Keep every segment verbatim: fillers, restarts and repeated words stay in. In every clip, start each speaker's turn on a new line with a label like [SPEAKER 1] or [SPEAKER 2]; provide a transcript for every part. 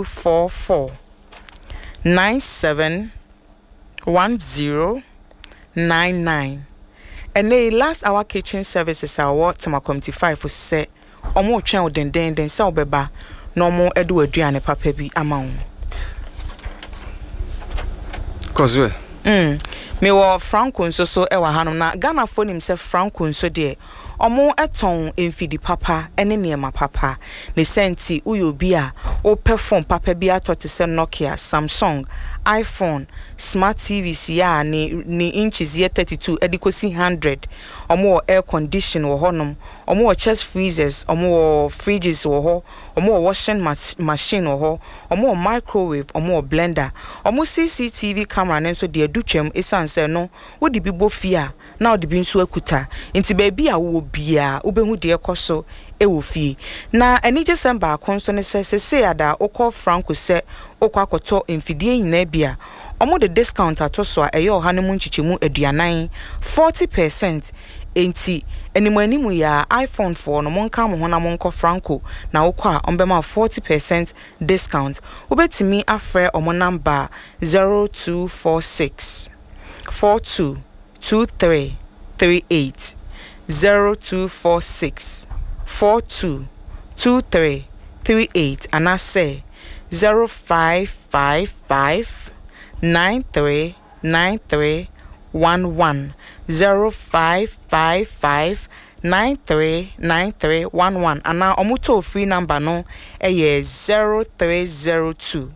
[SPEAKER 1] four four nine seven one zero nine nine. And the last hour kitchen services are what Tamakomti five for say omo twen den den den say obeba no mo edu aduane papa bi ama.
[SPEAKER 2] Kozwe.
[SPEAKER 1] Mm. Me wo Franco nso so e wa hanom na Ghana phone himself Franco nso de omo eton emfidi papa ene niema papa ne senti uyo bi a o perform papa bi atoti se Nokia, Samsung, iPhone, smart T V sia ni ni inches ye thirty-two edikosi one hundred. Omo air condition wo honom, omo chest freezers, omo fridges wo ho, omo washing machine wo ho, omo microwave, omo blender, omo C C T V camera nenso de adutwem esanse no wo di bibo fia na wo di bi nso akuta nti baabi a wo bia wo behu de ekoso e wo fie na eni December akonso ne se se ada okọ Franco se okọ akoto emfidie nyina bia omo de discount atoso a eyo hanemu nchichemu aduanan forty percent enti enimo animu ya iPhone four no monka mo hona monko Franco na okọ a ombema forty percent discount ubetimi afre omo number zero two four six four two two three three eight zero two four six four two two three three eight and I say zero five five five nine three nine three one one zero five five five nine three nine three one one and now omuto free number no eh zero three zero two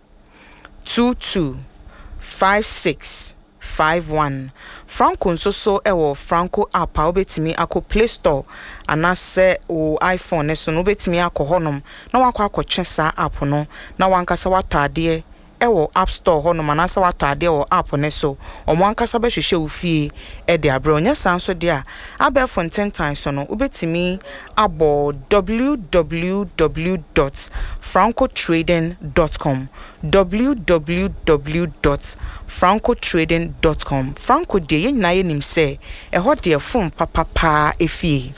[SPEAKER 1] two two five six five one. Franco nso so ewo Franco app a obetimi akọ Play Store anase o iPhone so no obetimi akọ honom na wakọ akọtwe sa app no na wankasa watade ewo App Store honom anase watade o app ne so omo ankasa be hwehwe ofie e de abre onya sanso de a abel ten times so no obetimi abo w w w dot franco trading dot com w w w dot franco trading dot com. Franco de yen na yenim se e ho de fom papa pa efie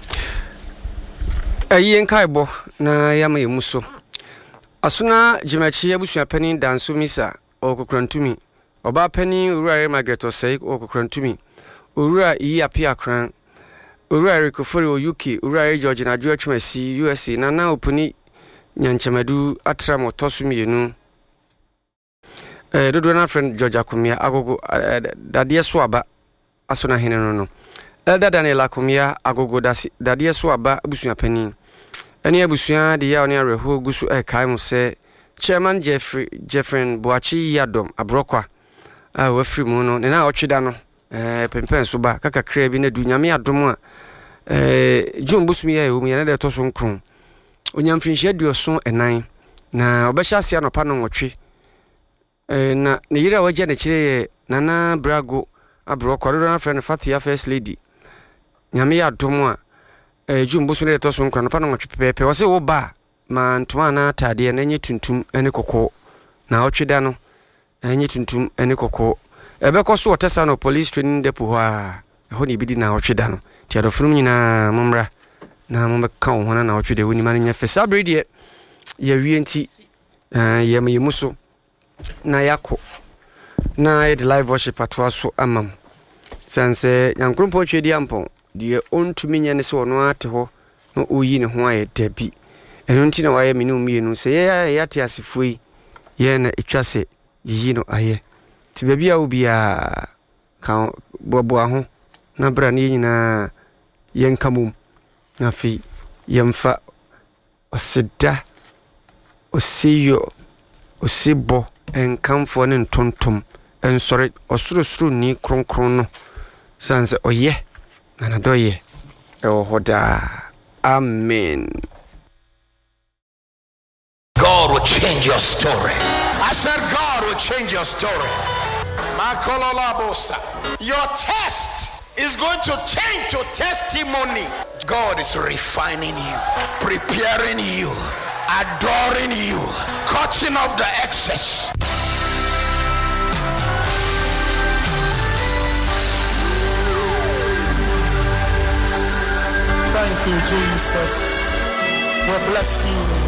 [SPEAKER 2] ayen kaibo na yama yemuso asuna jimachi abusua pani danso misa okokrantumi oba pani urare Margaret Osei okokrantumi urura yi apia kran urare kofori o U K urare George na adu atwemasi U S A na na opuni nyanchemadu atram otosumienu eh dodo na friend George Akumia agogo dadie so aba asona hene no no Elder Daniel Akumia agogo dadie so aba abusua pani eni abusua de ya oni areho gusu e kai mu se Chairman Jeffrey Jeffrey Boachi Yadom abrokwa a wafri mu no ne na otweda no eh pempen so ba kaka kra bi na du nyame adom a eh June busumi ya ewu ya na de to so nkron onyamfinhia aduoso enan na obehya asia no pa no nwotwe eh na ne yira waje na kire Nana Brago abrokwa do na friend Fatia First Lady nyame ya adom a eh June busumi de to so nkron no pa no nwotwe pepe wo se wo ba ma ntoma na tade na nye tuntum ene kokko na otweda no enye tuntum ene kokko ebekọ so otesa no police training depot ha ho ni bidi na otweda no ti adofrum nyina momra na mombeka ho na na otweda woni ma nya fesa brede ye wie nti eh ye me muso na yako na ye live worship atwa so amam sanse nyankrompo twedi ampon de ontumi nya ne se wono ate ho no oyi ne ho aye dabi eno nti na waye minu mienu se ye ya te asifui ye na etwase yi no aye ti bia obia ka bobo aho na bra ne nyina ye nkamum na fi yemfa osida osiyo osibo enkamfo ne ntontom ensore osurosuru ni kronkron no sanse oye na doye e hoda amen.
[SPEAKER 3] God will change your story. I said God will change your story. Your test is going to change to testimony. God is refining you, preparing you, adoring you, cutting off the excess.
[SPEAKER 4] Thank you, Jesus. We bless you.